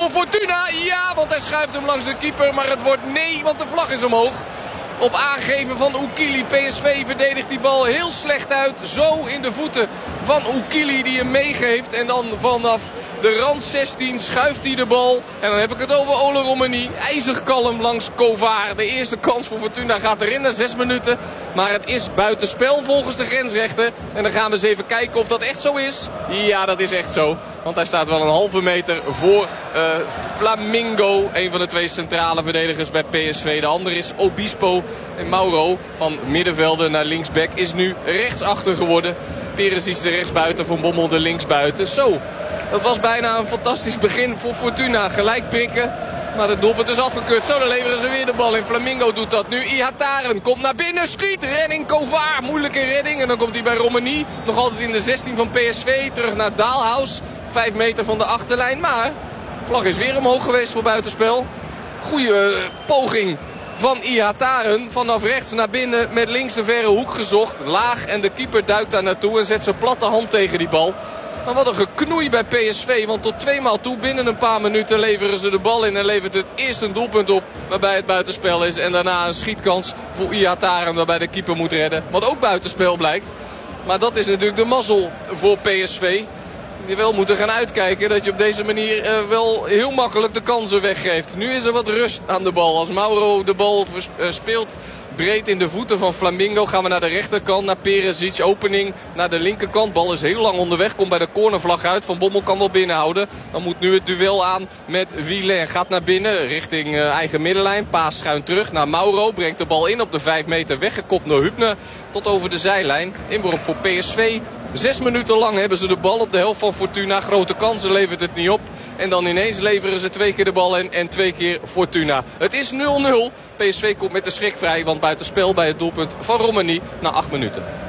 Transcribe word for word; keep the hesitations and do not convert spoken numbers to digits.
voor Fortuna. Ja, want hij schuift hem langs de keeper. Maar het wordt nee, want de vlag is omhoog. Op aangeven van Oukili. P S V verdedigt die bal heel slecht uit. Zo in de voeten van Oukili die hem meegeeft. En dan vanaf de rand zestien schuift hij de bal. En dan heb ik het over Ole Romani. IJzig kalm langs Kovaar. De eerste kans voor Fortuna gaat erin na zes minuten. Maar het is buitenspel volgens de grensrechter. En dan gaan we eens even kijken of dat echt zo is. Ja, dat is echt zo. Want hij staat wel een halve meter voor uh, Flamingo. Een van de twee centrale verdedigers bij P S V. De andere is Obispo. En Mauro van middenvelder naar linksback is nu rechtsachter geworden. Perisic de rechtsbuiten, Van Bommel de linksbuiten. Zo, dat was bijna een fantastisch begin voor Fortuna. Gelijk prikken, maar het doelpunt is afgekeurd. Zo, dan leveren ze weer de bal in. Flamingo doet dat nu. Ihataren komt naar binnen, schiet, redding, Kovaar. Moeilijke redding en dan komt hij bij Romani. Nog altijd in de zestien van P S V. Terug naar Daalhaus. Vijf meter van de achterlijn, maar vlag is weer omhoog geweest voor buitenspel. Goeie uh, poging van Ihataren. Vanaf rechts naar binnen met links een verre hoek gezocht. Laag en de keeper duikt daar naartoe en zet zijn platte hand tegen die bal. Maar wat een geknoei bij P S V. Want tot tweemaal toe binnen een paar minuten leveren ze de bal in. En levert het eerst een doelpunt op waarbij het buitenspel is. En daarna een schietkans voor Ihataren waarbij de keeper moet redden. Wat ook buitenspel blijkt. Maar dat is natuurlijk de mazzel voor P S V. Die wel moeten gaan uitkijken dat je op deze manier uh, wel heel makkelijk de kansen weggeeft. Nu is er wat rust aan de bal. Als Mauro de bal uh, speelt breed in de voeten van Flamingo gaan we naar de rechterkant. Naar Perisic. Opening naar de linkerkant. Bal is heel lang onderweg. Komt bij de cornervlag uit. Van Bommel kan wel binnenhouden. Dan moet nu het duel aan met Villain. Gaat naar binnen richting uh, eigen middenlijn. Paas schuin terug naar Mauro. Brengt de bal in op de vijf meter. Weggekopt door Hübner. Tot over de zijlijn. Inworp voor P S V. Zes minuten lang hebben ze de bal op de helft van Fortuna. Grote kansen levert het niet op. En dan ineens leveren ze twee keer de bal in en twee keer Fortuna. Het is nul nul. P S V komt met de schrik vrij. Want buitenspel bij het doelpunt van Romani na acht minuten.